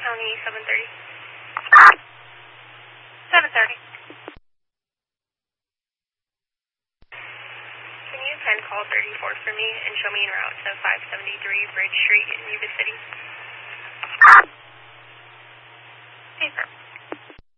County 730. 730. Can you 10 call 34 for me and show me en route to 573 Bridge Street in Yuba City?